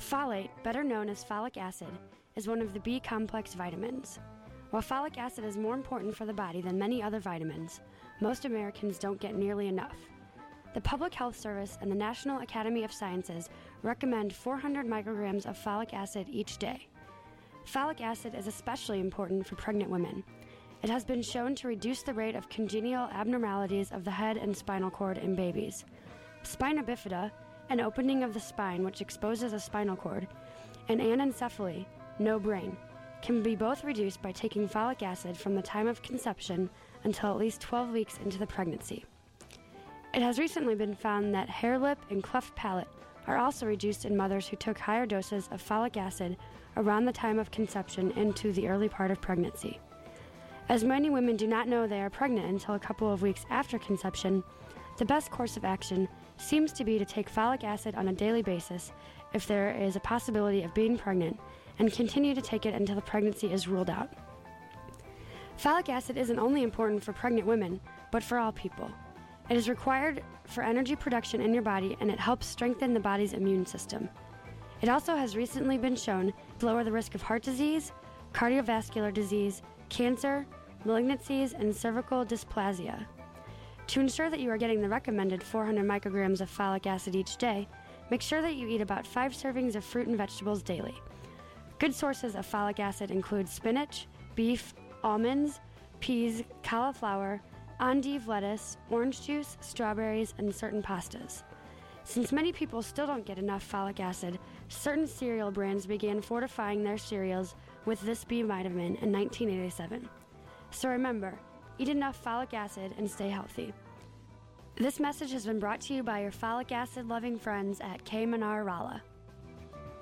Folate, better known as folic acid, is one of the B-complex vitamins. While folic acid is more important for the body than many other vitamins, most Americans don't get nearly enough. The Public Health Service and the National Academy of Sciences recommend 400 micrograms of folic acid each day. Folic acid is especially important for pregnant women. It has been shown to reduce the rate of congenital abnormalities of the head and spinal cord in babies. Spina bifida, an opening of the spine which exposes a spinal cord, and anencephaly, no brain, can be both reduced by taking folic acid from the time of conception until at least 12 weeks into the pregnancy. It has recently been found that hair lip and cleft palate are also reduced in mothers who took higher doses of folic acid around the time of conception into the early part of pregnancy. As many women do not know they are pregnant until a couple of weeks after conception, the best course of action seems to be to take folic acid on a daily basis if there is a possibility of being pregnant, and continue to take it until the pregnancy is ruled out. Folic acid isn't only important for pregnant women, but for all people. It is required for energy production in your body, and it helps strengthen the body's immune system. It also has recently been shown to lower the risk of heart disease, cardiovascular disease, cancer, malignancies, and cervical dysplasia. To ensure that you are getting the recommended 400 micrograms of folic acid each day, make sure that you eat about 5 servings of fruit and vegetables daily. Good sources of folic acid include spinach, beef, almonds, peas, cauliflower, endive lettuce, orange juice, strawberries, and certain pastas. Since many people still don't get enough folic acid, certain cereal brands began fortifying their cereals with this B vitamin in 1987. So remember, eat enough folic acid and stay healthy. This message has been brought to you by your folic acid loving friends at K. Manar Rala.